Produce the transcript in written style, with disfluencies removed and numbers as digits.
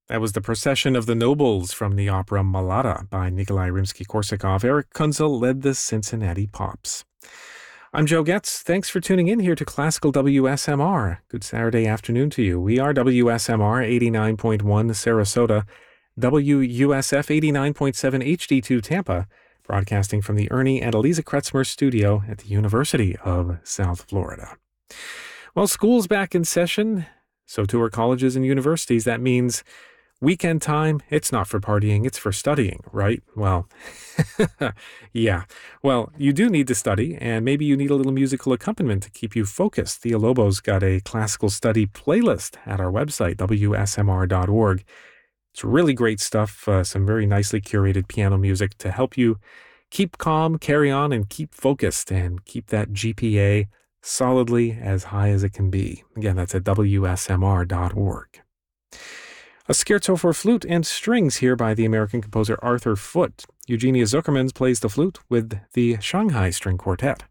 That was the Procession of the Nobles from the opera Malada by Nikolai Rimsky-Korsakov. Eric Kunzel led the Cincinnati Pops. I'm Joe Getz. Thanks for tuning in here to Classical WSMR. Good Saturday afternoon to you. We are WSMR 89.1 Sarasota, WUSF 89.7 HD2 Tampa, broadcasting from the Ernie and Eliza Kretzmer studio at the University of South Florida. Well, school's back in session, so too are colleges and universities. That means weekend time, it's not for partying, it's for studying, right? Well, yeah. Well, you do need to study, and maybe you need a little musical accompaniment to keep you focused. Thea Lobo's got a classical study playlist at our website, wsmr.org. It's really great stuff, some very nicely curated piano music to help you keep calm, carry on, and keep focused, and keep that GPA solidly as high as it can be. Again, that's at wsmr.org. A scherzo for flute and strings here by the American composer Arthur Foote. Eugenia Zuckermans plays the flute with the Shanghai String Quartet.